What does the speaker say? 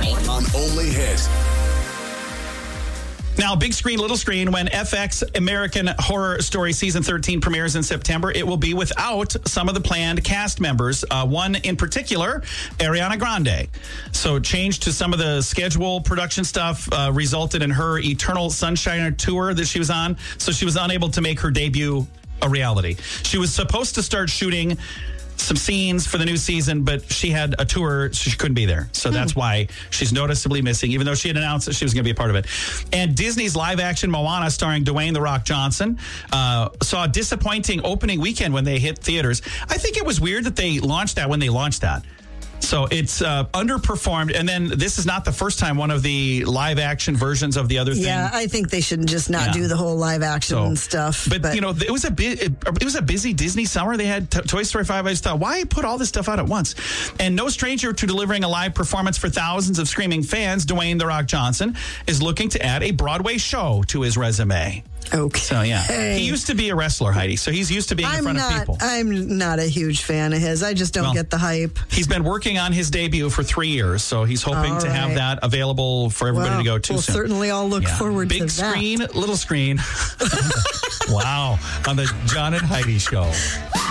morning. On Only Hit. Now, big screen, little screen, when FX American Horror Story Season 13 premieres in September, it will be without some of the planned cast members. One in particular, Ariana Grande. So change to some of the schedule production stuff resulted in her Eternal Sunshine tour that she was on. So she was unable to make her debut a reality. She was supposed to start shooting some scenes for the new season, but she had a tour, so she couldn't be there. So that's why she's noticeably missing, even though she had announced that she was going to be a part of it. And Disney's live-action Moana, starring Dwayne "The Rock" Johnson, saw a disappointing opening weekend when they hit theaters. I think it was weird that they launched that when they launched that. So it's underperformed. And then this is not the first time one of the live action versions of the other thing. Yeah, I think they should just not do the whole live action stuff. But you know, it was a busy Disney summer. They had Toy Story 5. I just thought, why put all this stuff out at once? And no stranger to delivering a live performance for thousands of screaming fans, Dwayne "The Rock" Johnson is looking to add a Broadway show to his resume. Okay. So, yeah. He used to be a wrestler, Heidi, so he's used to being in front of people. I'm not a huge fan of his. I just don't get the hype. He's been working on his debut for 3 years, so he's hoping to have that available for everybody to go to soon. We'll certainly all look forward to that. Big screen, little screen. Wow. On the John and Heidi Show.